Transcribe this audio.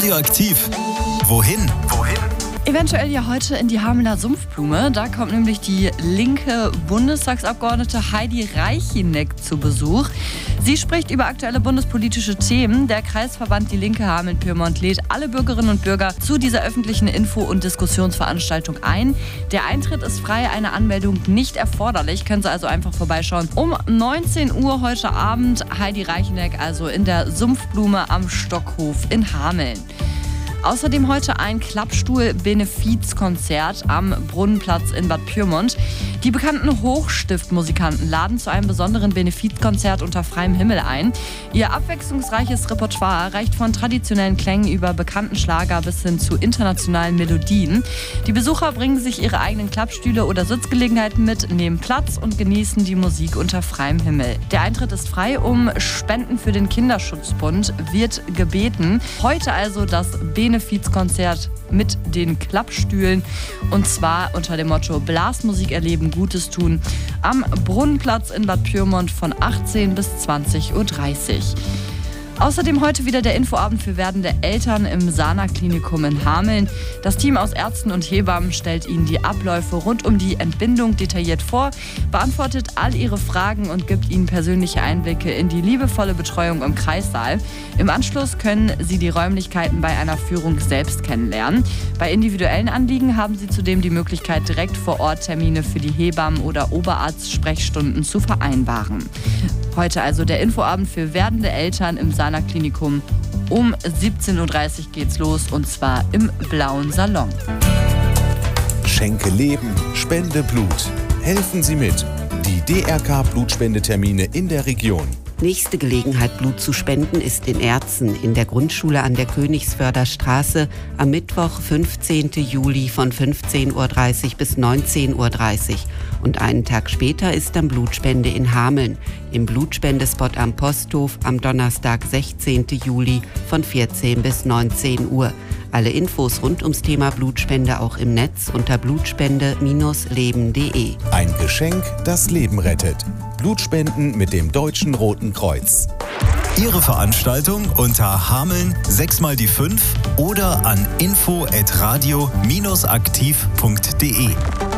Radioaktiv. Wohin? Eventuell ja heute in die Hamelner Sumpfblume. Da kommt nämlich die linke Bundestagsabgeordnete Heidi Reicheneck zu Besuch. Sie spricht über aktuelle bundespolitische Themen. Der Kreisverband Die Linke Hameln-Pyrmont lädt alle Bürgerinnen und Bürger zu dieser öffentlichen Info- und Diskussionsveranstaltung ein. Der Eintritt ist frei, eine Anmeldung nicht erforderlich. Können Sie also einfach vorbeischauen. Um 19 Uhr heute Abend Heidi Reicheneck, also in der Sumpfblume am Stockhof in Hameln. Außerdem heute ein Klappstuhl-Benefizkonzert am Brunnenplatz in Bad Pyrmont. Die bekannten Hochstiftmusikanten laden zu einem besonderen Benefizkonzert unter freiem Himmel ein. Ihr abwechslungsreiches Repertoire reicht von traditionellen Klängen über bekannten Schlager bis hin zu internationalen Melodien. Die Besucher bringen sich ihre eigenen Klappstühle oder Sitzgelegenheiten mit, nehmen Platz und genießen die Musik unter freiem Himmel. Der Eintritt ist frei. Um Spenden für den Kinderschutzbund wird gebeten. Heute also das Benefizkonzert mit den Klappstühlen, und zwar unter dem Motto Blasmusik erleben, Gutes tun, am Brunnenplatz in Bad Pyrmont von 18 bis 20.30 Uhr. Außerdem heute wieder der Infoabend für werdende Eltern im Sana-Klinikum in Hameln. Das Team aus Ärzten und Hebammen stellt Ihnen die Abläufe rund um die Entbindung detailliert vor, beantwortet all Ihre Fragen und gibt Ihnen persönliche Einblicke in die liebevolle Betreuung im Kreissaal. Im Anschluss können Sie die Räumlichkeiten bei einer Führung selbst kennenlernen. Bei individuellen Anliegen haben Sie zudem die Möglichkeit, direkt vor Ort Termine für die Hebammen- oder Oberarztsprechstunden zu vereinbaren. Heute also der Infoabend für werdende Eltern im Sana-Klinikum. Um 17.30 Uhr geht's los, und zwar im Blauen Salon. Schenke Leben, spende Blut. Helfen Sie mit. Die DRK-Blutspendetermine in der Region. Nächste Gelegenheit, Blut zu spenden, ist in Erzen in der Grundschule an der Königswörder Straße am Mittwoch, 15. Juli von 15.30 Uhr bis 19.30 Uhr. Und einen Tag später ist dann Blutspende in Hameln im Blutspendespot am Posthof am Donnerstag, 16. Juli von 14 bis 19 Uhr. Alle Infos rund ums Thema Blutspende auch im Netz unter blutspende-leben.de. Ein Geschenk, das Leben rettet. Blutspenden mit dem Deutschen Roten Kreuz. Ihre Veranstaltung unter Hameln 6x5 oder an info@radio-aktiv.de.